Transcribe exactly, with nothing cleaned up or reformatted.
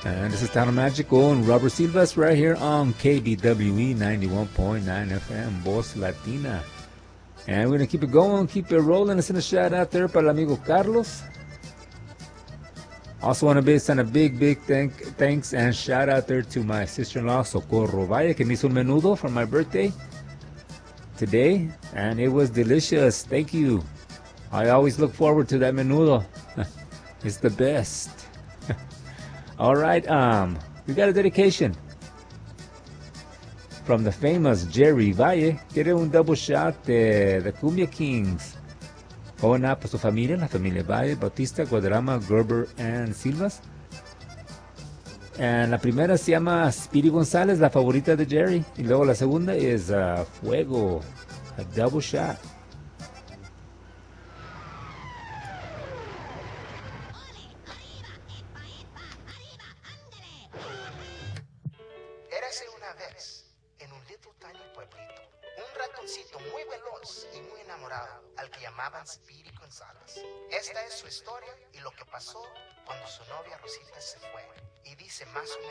And this is Town of Magical and Robert Silvas right here on K B W E ninety-one point nine F M, Voz Latina. And we're going to keep it going, keep it rolling. Let's send a shout out there para el amigo Carlos. Also want to send a big, big thank, thanks and shout out there to my sister-in-law, Socorro Valle, que me hizo un menudo for my birthday today. And it was delicious. Thank you. I always look forward to that menudo. It's the best. All right, um, we got a dedication from the famous Jerry Valle. Quiere un double shot de the Cumbia Kings. Ona para su familia, la familia Valle, Bautista, Guadarrama, Gerber, and Silvas. And la primera se llama Speedy González, la favorita de Jerry. Y luego la segunda es uh, Fuego, a double shot. Érase una vez, en un little tiny pueblito, un ratoncito muy veloz y muy enamorado, al que llamaban Speedy González. Esta es su historia y lo que pasó cuando su novia Rosita se fue. Y dice más o menos